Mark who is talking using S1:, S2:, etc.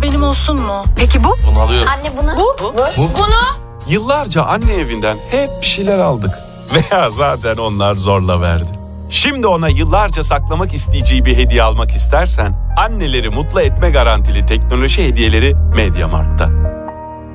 S1: benim olsun mu?
S2: Peki bu?
S3: Bunu alıyorum.
S4: Anne bunu.
S2: Bu?
S1: Bunu?
S5: Yıllarca anne evinden hep bir şeyler aldık. Veya zaten onlar zorla verdi. Şimdi ona yıllarca saklamak isteyeceği bir hediye almak istersen, anneleri mutlu etme garantili teknoloji hediyeleri MediaMarkt'ta.